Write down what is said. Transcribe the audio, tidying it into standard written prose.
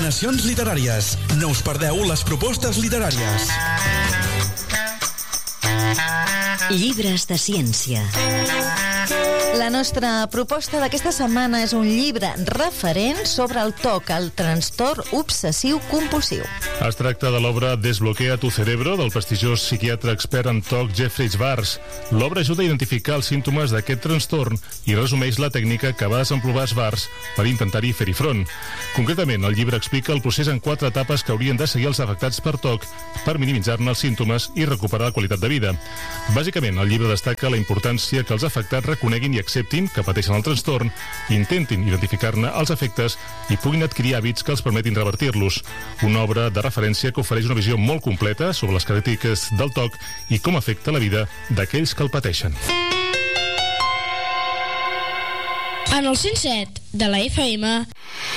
Recomanacions literàries. No us perdeu les propostes literàries. Llibres de ciència. La nostra proposta d'aquesta setmana és un llibre referent sobre el TOC, el trastorn obsessiu compulsiu. Es tracta de l'obra Desbloquea tu cerebro, del prestigiós psiquiatre expert en TOC Jeffrey Schwartz. L'obra ajuda a identificar els símptomes d'aquest trastorn i resumeix la tècnica que va desenvolupar Schwartz per intentar-hi fer-hi front. Concretament, el llibre explica el procés en 4 etapes que haurien de seguir els afectats per TOC per minimitzar-ne els símptomes i recuperar la qualitat de vida. Bàsicament, el llibre destaca la importància que els afectats reconeguin i acceptin que pateixen el trastorn, intentin identificar-ne els efectes i puguin adquirir hàbits que els permetin revertir-los. Una obra de referència que ofereix una visió molt completa sobre les característiques del TOC i com afecta la vida d'aquells que el pateixen. En el 107 de la FM